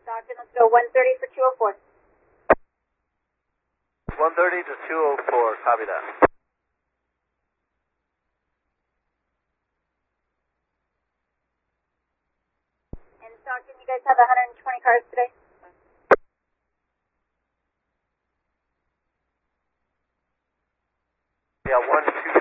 Stockton, let's go 130 for 204. 130 to 204, copy that. And Stockton, you guys have 120 cars today? Yeah, 1, 2,